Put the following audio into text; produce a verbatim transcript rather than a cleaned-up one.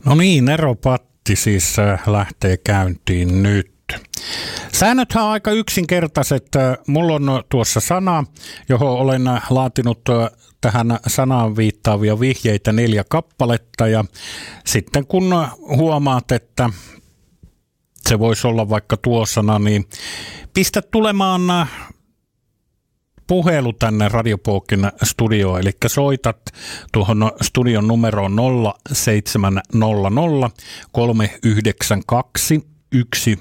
No niin, Neropatti siis lähtee käyntiin nyt. Säännöthän on aika yksinkertaiset. Mulla on tuossa sana, johon olen laatinut tähän sanaan viittaavia vihjeitä neljä kappaletta. Ja sitten kun huomaat, että se voisi olla vaikka tuo sana, niin pistä tulemaan puhelu tänne Radiopokin studioon, eli soitat tuohon studion numeroon nolla seitsemän nolla nolla kolme yhdeksän kaksi yksi